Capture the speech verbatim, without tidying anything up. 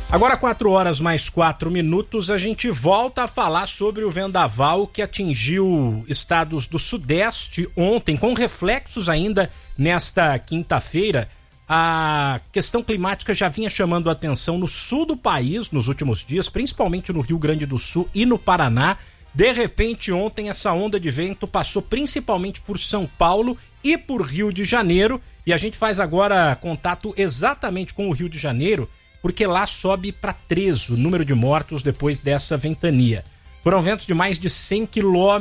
Agora, quatro horas mais quatro minutos, a gente volta a falar sobre o vendaval que atingiu estados do Sudeste ontem, com reflexos ainda nesta quinta-feira. A questão climática já vinha chamando a atenção no sul do país nos últimos dias, principalmente no Rio Grande do Sul e no Paraná. De repente, ontem, essa onda de vento passou principalmente por São Paulo e por Rio de Janeiro. E a gente faz agora contato exatamente com o Rio de Janeiro, porque lá sobe para três o número de mortos depois dessa ventania. Foram ventos de mais de cem quilômetros